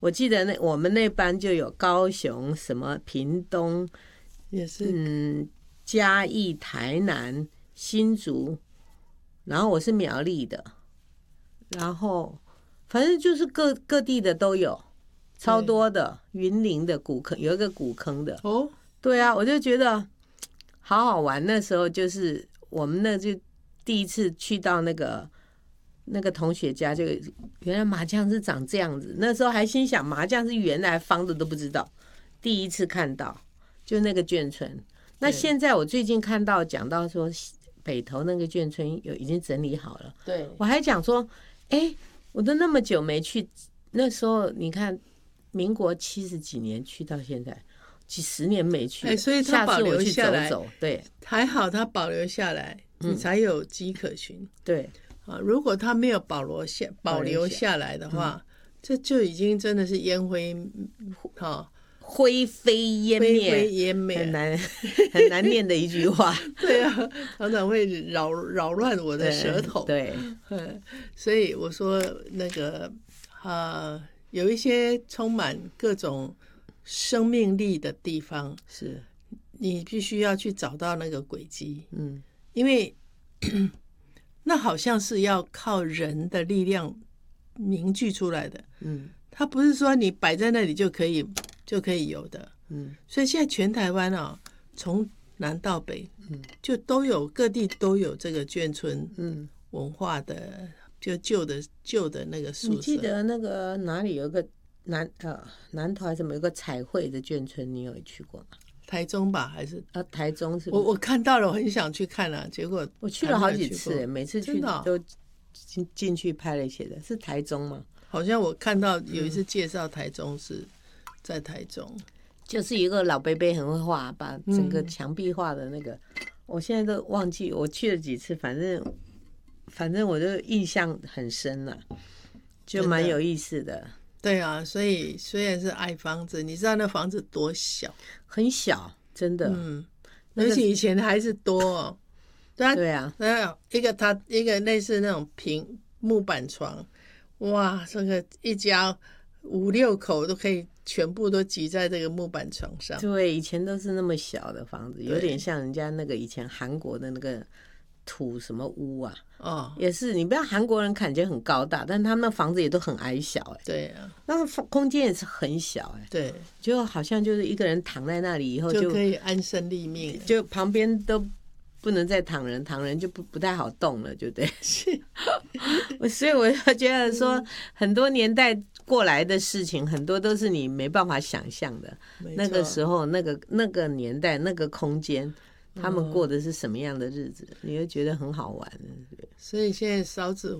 我记得我们那班就有高雄、什么屏东， 也是嘉义、台南、新竹，然后我是苗栗的，然后反正就是各地的都有，超多的。云林的古坑有一个古坑的哦， 对啊，我就觉得好好玩。那时候就是我们就第一次去到那个同学家，就原来麻将是长这样子。那时候还心想麻将是圆的还方的都不知道，第一次看到就那个眷村。那现在我最近看到讲到说北投那个眷村已经整理好了， 对， 我还讲说，我都那么久没去，那时候你看民国70几年去到现在。几十年没去， 所以他保留下来， 下次我去走走，对， 还好他保留下来，你才有迹可循。 对啊，如果他没有保留下来的话，这就已经真的是烟灰， 灰飞烟灭，很难念的一句话。 对啊，常常会扰乱我的舌头。 对， 所以我说那个有一些充满各种生命力的地方， 是你必须要去找到那个轨迹。因为那好像是要靠人的力量凝聚出来的。它不是说你摆在那里就可以有的。所以现在全台湾从南到北，就都有各地都有这个眷村文化的，就旧的那个宿舍。 你记得那个哪里有个南投还是什么有个彩绘的眷村，你有去过吗？ 台中吧，还是台中是不是？ 我看到了，我很想去看啊，结果我去了好几次，每次去都进去拍了一些的。是台中吗？ 好像我看到有一次介绍台中是在台中， 就是一个老伯伯很会画，把整个墙壁画的那个，我现在都忘记我去了几次，反正我就印象很深了，就蛮有意思的。 对啊，所以虽然是矮房子，你知道那房子多小？ 很小，真的。 而且以前还是多对啊， 一个类似那种平木板床，哇，这个一家5、6口都可以全部都挤在这个木板床上。 对，以前都是那么小的房子，有点像人家那个以前韩国的那个土什么屋啊。也是，你不要韩国人感觉很高大，但他们那房子也都很矮小。 对啊， 那个空间也是很小。 对， 就好像就是一个人躺在那里以后就可以安身立命， 就旁边都不能再躺人就不太好动了，就对。所以我就觉得说，很多年代过来的事情，很多都是你没办法想象的。那个时候，那个年代，那个空间。他们过的是什么样的日子，你会觉得很好玩。 所以现在少子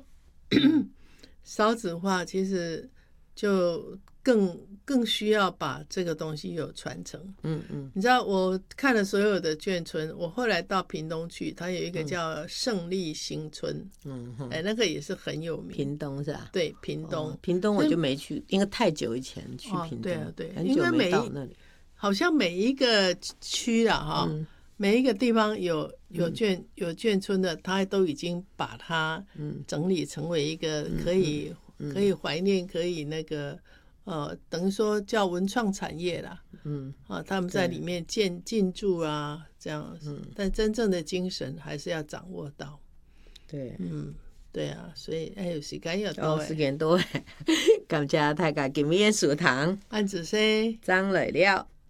化其实就更需要把这个东西有传承。你知道我看了所有的眷村，我后来到屏东去，它有一个叫胜利新村。那个也是很有名。 屏东是吧？ 对，屏东我就没去，因为太久以前去屏东。 对， 很久没到那里。 好像每一个区每一个地方有眷村的，他都已经把它整理成为一个可以怀念，可以那个等于说叫文创产业啦。他们在里面进驻啊，这样。但真正的精神还是要掌握到。 对， 对啊，所以时间又到， 时间多，感谢大家今日的收聽， 安子生， 張來了。